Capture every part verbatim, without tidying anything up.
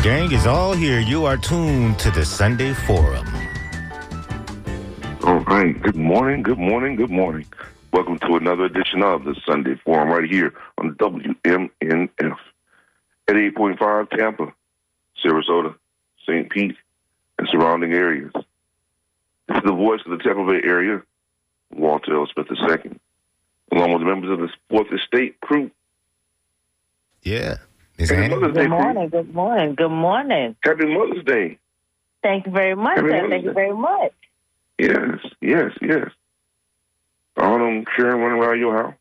Gang is all here. You are tuned to the Sunday Forum. All right. Good morning, good morning, good morning. Welcome to another edition of the Sunday Forum right here on W M N F at eight point five Tampa, Sarasota, Saint Pete, and surrounding areas. This is the voice of the Tampa Bay area, Walter L. Smith the second, along with the members of the Fourth Estate crew. Yeah. Miz Happy Annie? Mother's Good Day, morning, crew. good morning, good morning. Happy Mother's Day. Thank you very much, Happy sir. Mother's Thank you Day. very much. Yes, yes, yes. All them children running around your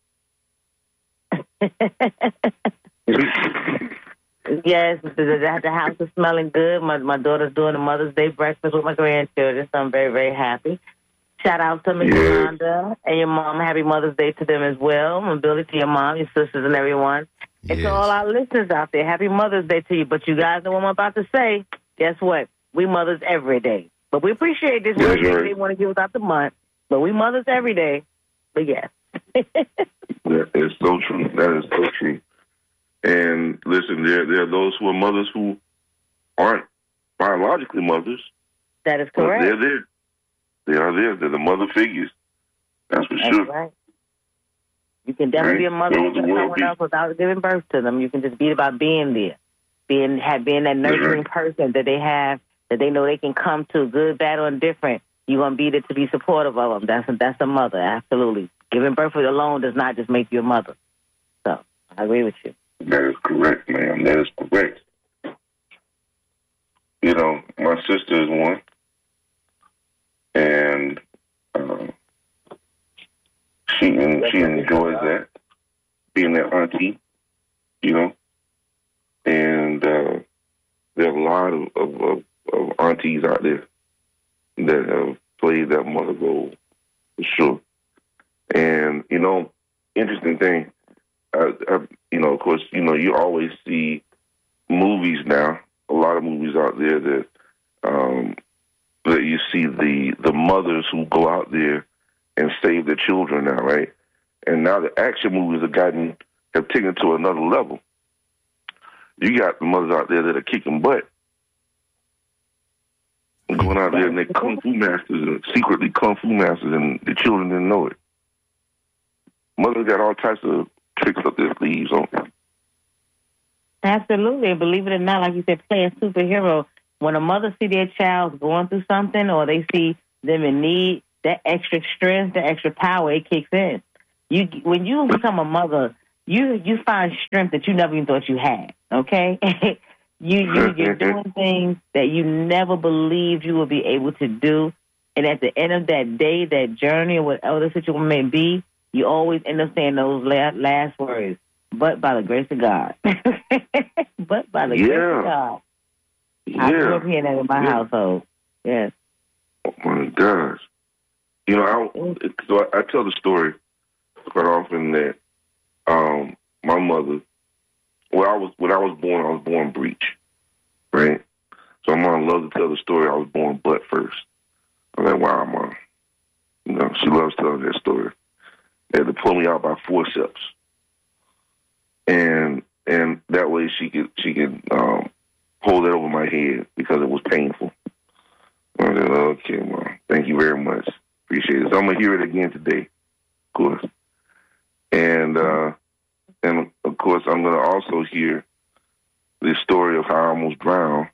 house. Yes, the, the, the house is smelling good. My my daughter's doing a Mother's Day breakfast with my grandchildren, so I'm very, very happy. Shout out to Miss Yes. Yolanda and your mom. Happy Mother's Day to them as well. And Billy to your mom, your sisters, and everyone. And Yes. to all our listeners out there, happy Mother's Day to you. But you guys know what I'm about to say. Guess what? We mothers every day. But we appreciate this Yes, one day right. they want to give us out the month. But we mothers every day. But yes. That is so true. That is so true. And listen, there there are those who are mothers who aren't biologically mothers, That is but correct. they're there. They are there. They're the mother figures. That's for That's sure. right. You can definitely be a Right. mother Where would to the world someone be? else without giving birth to them. You can just be about being there, being have being that nurturing person that they have, that they know they can come to, good, bad, or indifferent. You're gonna be there to be supportive of them. That's a, that's a mother, absolutely. Giving birth alone does not just make you a mother. So I agree with you. That is correct, ma'am. That is correct. You know, my sister is one, and uh, she she enjoys that, being that auntie, you know. And uh, there are a lot of, of, of, of aunties out there that have played that mother role, for sure. And, you know, interesting thing, I, I, you know, of course, you know, you always see movies now, a lot of movies out there that um, that you see the, the mothers who go out there and save their children now, right? And now the action movies have gotten, have taken it to another level. You got the mothers out there that are kicking butt, going out there and they're kung fu masters and secretly kung fu masters, and the children didn't know it. Mothers got all types of tricks up their sleeves on them. Absolutely. And believe it or not, like you said, play a superhero. When a mother see their child going through something or they see them in need, that extra strength, that extra power, it kicks in. You when you become a mother, you you find strength that you never even thought you had. Okay, you you you're doing things that you never believed you would be able to do, and at the end of that day, that journey or whatever the situation may be, you always end up saying those last, last words. But by the grace of God, but by the Yeah. grace of God, I grew up Yeah. hearing that in my Yeah. household. Yes. Oh my gosh. You know, I, so I, I tell the story quite often that um, my mother, well, I was when I was born, I was born breech, right? So my mom loves to tell the story. I was born butt first. I'm like, wow, mom. You know, she loves telling that story. They had to pull me out by forceps, and and that way she could she could um, hold it over my head because it was painful. I said, okay, mom, thank you very much. Appreciate it. So I'm going to hear it again today, of course. And, uh, and of course, I'm going to also hear the story of how I almost drowned.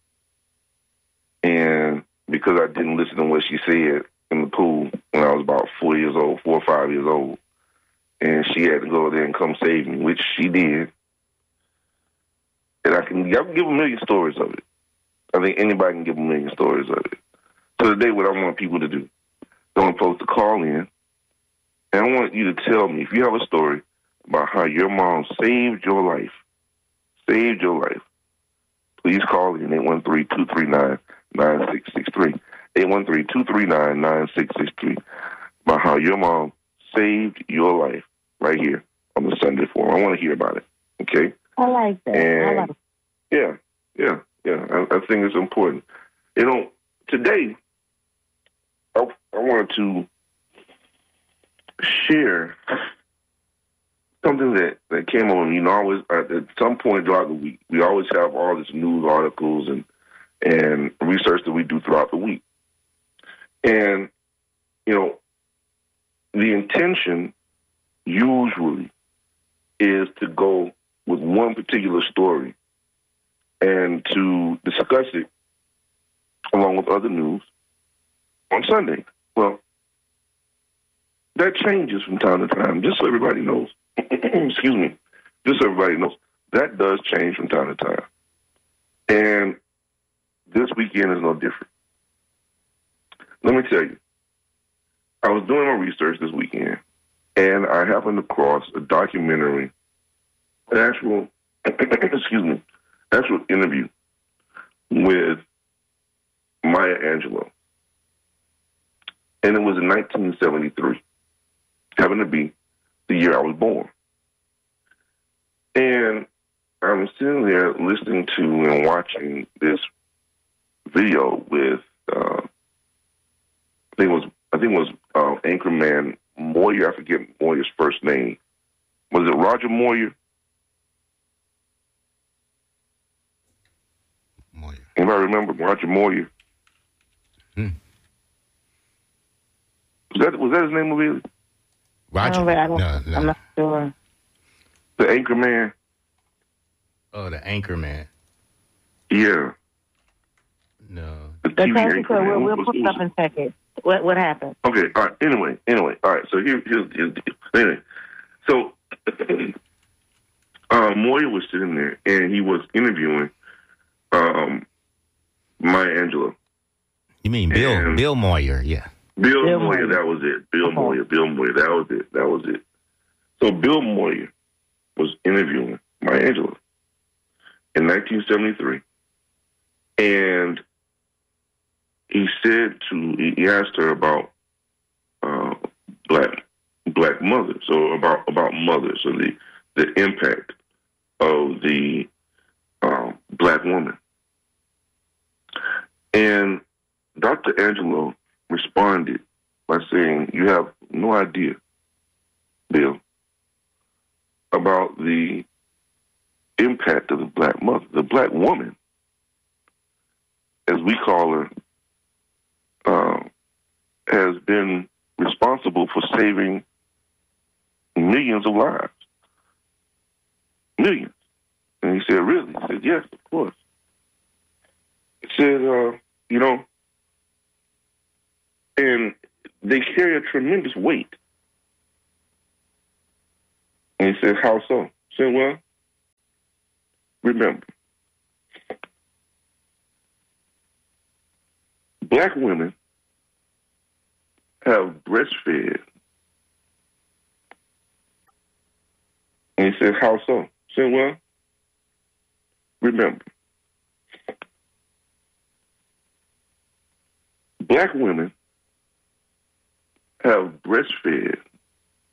And because I didn't listen to what she said in the pool when I was about four years old, four or five years old, and she had to go there and come save me, which she did. And I can, I can give a million stories of it. I think anybody can give a million stories of it. So today, what I want people to do, I want folks to call in, and I want you to tell me if you have a story about how your mom saved your life, saved your life. Please call in eight one three, two three nine, nine six six three, eight one three, two three nine, nine six six three, about how your mom saved your life right here on the Sunday Forum. I want to hear about it, okay? I like that. And I like yeah, yeah, yeah. I, I think it's important. You know, today, I, I wanted to share something that, that came on, you know, always at some point throughout the week, we always have all these news articles and and research that we do throughout the week. And, you know, the intention usually is to go with one particular story and to discuss it along with other news on Sunday. Well, that changes from time to time, just so everybody knows. Excuse me. Just so everybody knows. That does change from time to time. And this weekend is no different. Let me tell you, I was doing my research this weekend, and I happened across a documentary, an actual, excuse me, actual interview with Maya Angelou. And it was in nineteen seventy-three, happened to be the year I was born. And I'm sitting there listening to and watching this video with, uh, I think it was, I think it was uh, anchorman Moyer. I forget Moyer's first name. Was it Roger Moyer? Moyer. Anybody remember Roger Moyer? Hmm. Was that was that his name really? Roger. I don't, no, no. I'm not sure. The anchorman. Oh, the anchor man. Yeah. No. The The T V country anchorman. we'll, It we'll was- put it it was- up in a second. What what happened? Okay, all right. Anyway, anyway, all right. So here, here's, here's the deal. Anyway, so uh, Moyer was sitting there, and he was interviewing um, Maya Angelou. You mean Bill And- Bill Moyer? Yeah. Bill, Bill Moyer, Moyer. that was it. Bill Okay. Moyer, Bill Moyer, that was it. That was it. So Bill Moyer was interviewing Maya Angelou in nineteen seventy-three, and he said to, he asked her about uh, black black mothers, or about about mothers, or the the impact of the um, black woman. And Doctor Angelou responded by saying, "You have no idea, Bill, about the impact of the black mother, the black woman, as we call her, uh, has been responsible for saving millions of lives. Millions." And he said, "Really?" He said, "Yes, of course." He said, uh, you know, and they carry a tremendous weight. And he said, "How so?" I said, "Well, remember, black women have breastfed." And he said, "How so?" I said, "Well, remember, black women have breastfed